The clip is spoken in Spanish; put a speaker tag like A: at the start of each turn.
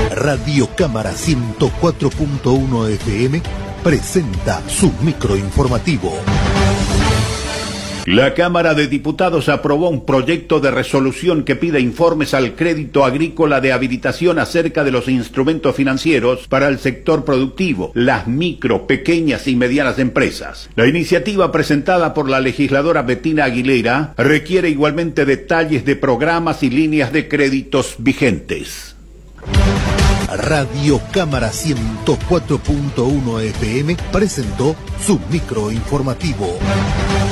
A: Radio Cámara 104.1 FM presenta su microinformativo.
B: La Cámara de Diputados aprobó un proyecto de resolución que pide informes al Crédito Agrícola de habilitación acerca de los instrumentos financieros para el sector productivo, las micro, pequeñas y medianas empresas. La iniciativa presentada por la legisladora Bettina Aguilera requiere igualmente detalles de programas y líneas de créditos vigentes.
A: Radio Cámara 104.1 FM presentó su microinformativo.